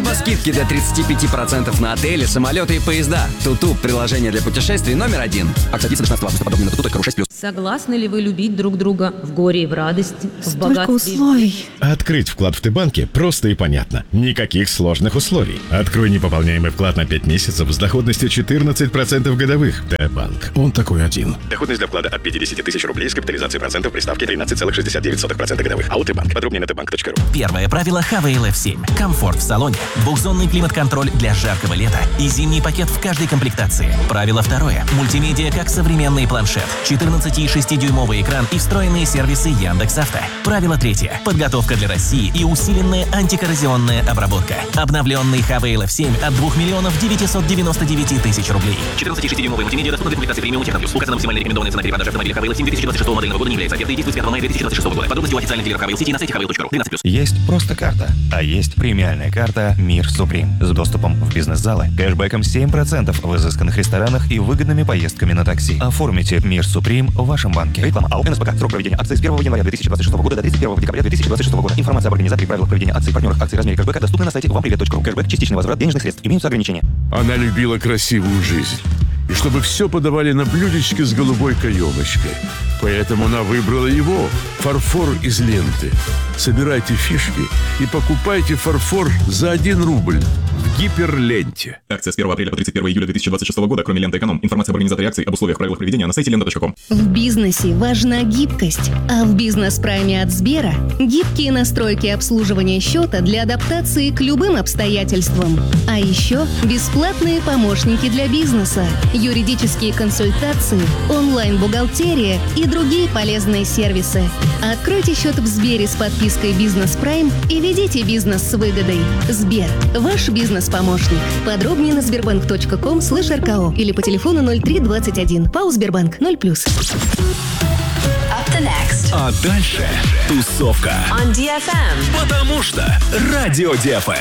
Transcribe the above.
Скидки до 35% на отели, самолеты и поезда. Туту – приложение для путешествий номер 1. Акция длится до 16 августа. Подробнее на tutu.ru 6+. Согласны ли вы любить друг друга в горе и в радости, в богатстве? Условий. Открыть вклад в Т-банке просто и понятно. Никаких сложных условий. Открой непополняемый вклад на 5 месяцев с доходностью 14% годовых. Т-банк. Он такой один. Доходность для вклада от 50 тысяч рублей с капитализацией процентов при ставке 13,69% годовых. АО Т-банк. Подробнее на tbank.ru. Первое правило HVL F7. Комфорт в салоне. Двухзонный климат-контроль для жаркого лета и зимний пакет в каждой комплектации. Правило второе. Мультимедиа как современный планшет. 14,6-дюймовый экран и встроенные сервисы Яндекс.Авто. Правило третье. Подготовка для России и усиленная антикоррозионная обработка. Обновленный HVL F7 от 2 миллионов 999 тысяч рублей. 14,6-дюймовый мультимедиа доступна для комплектации премиум Техно Плюс. Указана максимальная рекомендованная цена перепродажи автомобиля HVL F7 2026 модельного года не является офертой и действует с 5 мая 2026 года. Подробности у официальных дилеров HVL сети на сайте hvail.ru. 13+. Есть просто карта, а есть премиальная карта «Мир Суприм» с доступом в бизнес-залы, кэшбэком 7% в изысканных ресторанах и выгодными поездками на такси. Оформите «Мир Суприм» в вашем банке. Реклама АО НСПК. Срок проведения акции с 1 января 2026 года до 31 декабря 2026 года. Информация об организаторе и правилах проведения акций, партнерах акций, размере кэшбэка доступна на сайте вампривет.ру. Кэшбэк – частичный возврат денежных средств. Имеются ограничения. Она любила красивую жизнь. И чтобы все подавали на блюдечке с голубой каемочкой. Поэтому она выбрала его, фарфор из ленты. Собирайте фишки и покупайте фарфор за 1 рубль в Гиперленте. Акция с 1 апреля по 31 июля 2026 года, кроме ленты «Эконом». Информация об организаторе акций, об условиях, правилах проведения на сайте lenta.com. В бизнесе важна гибкость, а в бизнес-прайме от Сбера гибкие настройки обслуживания счета для адаптации к любым обстоятельствам. А еще бесплатные помощники для бизнеса, юридические консультации, онлайн-бухгалтерия и другие полезные сервисы. Откройте счет в Сбере с подпиской «Бизнес Прайм» и ведите бизнес с выгодой. Сбер – ваш бизнес-помощник. Подробнее на sberbank.com/rko или по телефону 0321. ПАО «Сбербанк» 0+. А дальше тусовка. On DFM. Потому что Радио DFM.